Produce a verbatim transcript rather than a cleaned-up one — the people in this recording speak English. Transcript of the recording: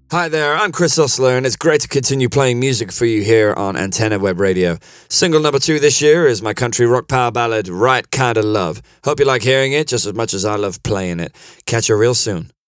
Hi there, I'm Chris Osler, and it's great to continue playing music for you here on Antenna Web Radio. Single number two this year is my country rock power ballad, Right Kinda Love. Hope you like hearing it just as much as I love playing it. Catch you real soon.